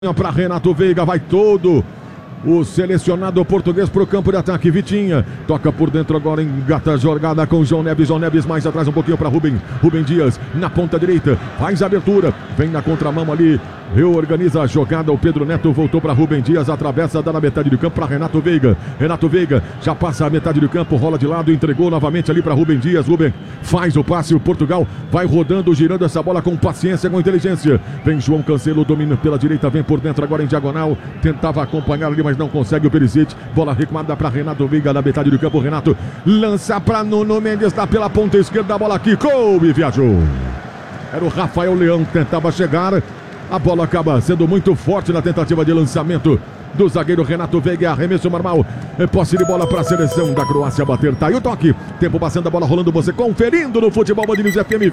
Para Renato Veiga, vai todo o selecionado português para o campo de ataque. Vitinha toca por dentro agora, engata a jogada com João Neves mais atrás um pouquinho para Rubem Dias na ponta direita, faz a abertura, vem na contramão ali, reorganiza a jogada. O Pedro Neto voltou para Rubem Dias, atravessa, dá na metade do campo para Renato Veiga já passa a metade do campo, rola de lado, entregou novamente ali para Rubem Dias. Rubem faz o passe, o Portugal vai rodando, girando essa bola com paciência, com inteligência. Vem João Cancelo, domina pela direita, vem por dentro agora em diagonal, tentava acompanhar ali, mas não consegue o Perisic. Bola recuada para Renato Veiga na metade do campo. Renato lança para Nuno Mendes, dá pela ponta esquerda, a bola quicou e viajou. Era o Rafael Leão que tentava chegar. A bola acaba sendo muito forte na tentativa de lançamento do zagueiro Renato Veiga. Arremesso normal, posse de bola para a seleção da Croácia bater. Tá aí o toque, tempo passando, a bola rolando, você conferindo no Futebol Band News FM.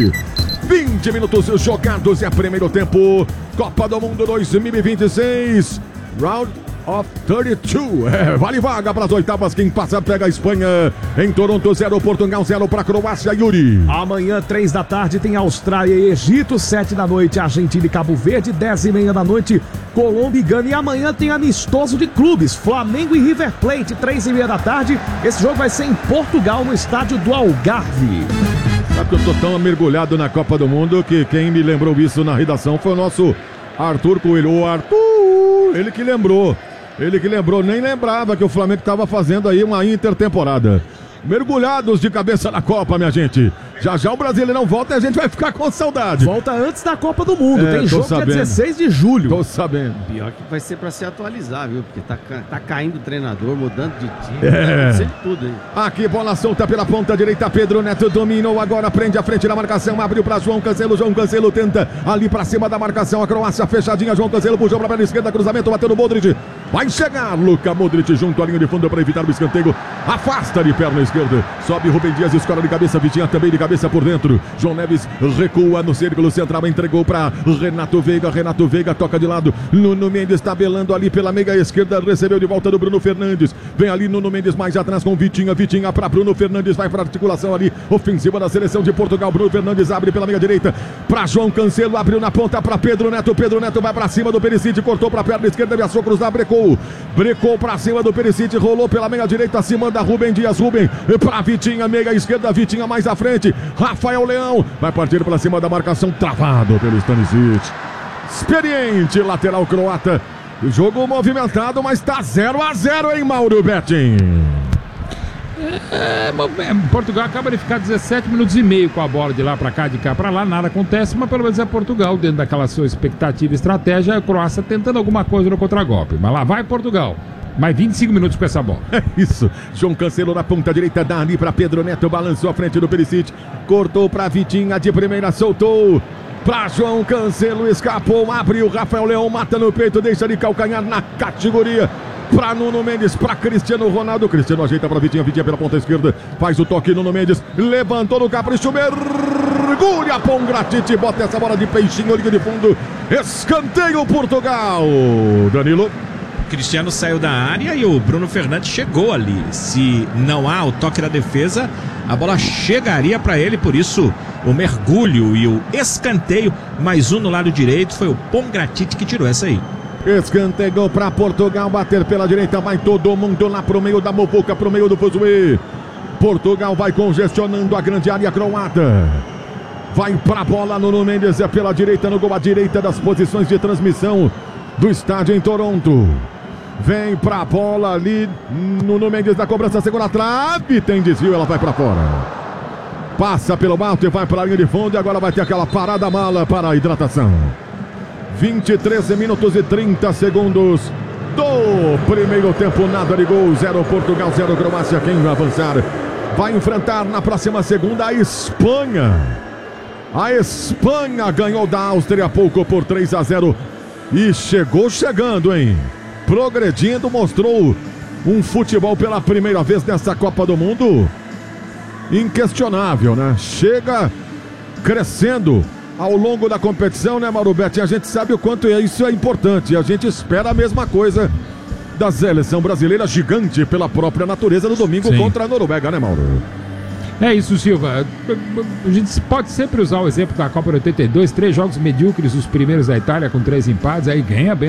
20 minutos jogados, é primeiro tempo, Copa do Mundo 2026, Round of 32, vale vaga para as oitavas. Quem passa pega a Espanha. Em Toronto, 0, Portugal 0 para a Croácia. Yuri. Amanhã, 3 da tarde, tem Austrália e Egito. 7 da noite, Argentina e Cabo Verde. 10h30 da noite, Colômbia e Gana. E amanhã tem amistoso de clubes, Flamengo e River Plate, 3h30 da tarde. Esse jogo vai ser em Portugal, no estádio do Algarve. Sabe que eu tô tão mergulhado na Copa do Mundo que quem me lembrou isso na redação foi o nosso Arthur Coelho. O Arthur, ele que lembrou, nem lembrava que o Flamengo estava fazendo aí uma intertemporada. Mergulhados de cabeça na Copa, minha gente. Já o Brasileirão volta e a gente vai ficar com saudade. Volta antes da Copa do Mundo, tem jogo dia 16 de julho. Tô sabendo. Pior que vai ser pra se atualizar, viu? Porque tá caindo o treinador, mudando de time, vai acontecer de tudo aí. Aqui, bola solta pela ponta direita, Pedro Neto dominou, agora prende a frente da marcação, abriu pra João Cancelo tenta ali pra cima da marcação, a Croácia fechadinha, João Cancelo puxou pra perna esquerda, cruzamento, bateu no Modric, vai chegar Luka Modric junto à linha de fundo para evitar o escanteio, afasta de perna esquerda, sobe Rubem Dias, escora de cabeça, Vitinha também de cabeça por dentro, João Neves recua no círculo central, entregou para Renato Veiga toca de lado, Nuno Mendes tabelando ali pela meia esquerda, recebeu de volta do Bruno Fernandes, vem ali Nuno Mendes mais atrás com Vitinha para Bruno Fernandes, vai para articulação ali, ofensiva da seleção de Portugal, Bruno Fernandes abre pela meia direita, para João Cancelo, abriu na ponta para Pedro Neto vai para cima do Perisic, cortou para a perna esquerda, ameaçou cruzar, brecou para cima do Perisic, rolou pela meia direita, acima da Rubem Dias, para Vitinha, meia esquerda, Vitinha mais à frente, Rafael Leão, vai partir para cima da marcação, travado pelo Stanisic, experiente lateral croata, jogo movimentado, mas tá 0-0, hein, Mauro Betting? Portugal acaba de ficar 17 minutos e meio com a bola de lá pra cá, de cá pra lá, nada acontece, mas pelo menos é Portugal, dentro daquela sua expectativa e estratégia, a Croácia tentando alguma coisa no contragolpe, mas lá vai Portugal. Mais 25 minutos com essa bola. É isso. João Cancelo na ponta direita, dá ali para Pedro Neto, balançou a frente do Perisic, cortou para Vitinha de primeira, soltou para João Cancelo, escapou, abriu, Rafael Leão mata no peito, deixa de calcanhar na categoria. Para Nuno Mendes, para Cristiano Ronaldo. Cristiano ajeita para Vitinha pela ponta esquerda, faz o toque, Nuno Mendes levantou no capricho, mergulha, Pongracic, bota essa bola de peixinho, linha de fundo, escanteio Portugal. Danilo. Cristiano saiu da área e o Bruno Fernandes chegou ali. Se não há o toque da defesa, a bola chegaria para ele, por isso o mergulho e o escanteio, mais um no lado direito, foi o Pongracic que tirou essa aí. Escanteio para Portugal, bater pela direita, vai todo mundo lá pro meio da Movuca, pro meio do Fuzue. Portugal vai congestionando a grande área croata. Vai pra bola, Nuno Mendes é pela direita, no gol à direita das posições de transmissão do estádio em Toronto. Vem pra bola ali, Nuno Mendes da cobrança, segunda trave, tem desvio, ela vai pra fora. Passa pelo alto e vai pra linha de fundo e agora vai ter aquela parada mala para a hidratação. 23 minutos e 30 segundos do primeiro tempo, nada de gol, 0 Portugal, 0 Croácia. Quem vai avançar vai enfrentar na próxima segunda a Espanha. A Espanha ganhou da Áustria há pouco por 3-0 e chegou chegando, hein? Progredindo, mostrou um futebol pela primeira vez nessa Copa do Mundo inquestionável, né? Chega crescendo ao longo da competição, né, Mauro Betting? A gente sabe o quanto isso é importante e a gente espera a mesma coisa da seleção brasileira, gigante pela própria natureza, no domingo. Sim. Contra a Noruega, né, Mauro? É isso, Silva. A gente pode sempre usar o exemplo da Copa de 82, 3 jogos medíocres, os primeiros da Itália com 3 empates, aí ganha bem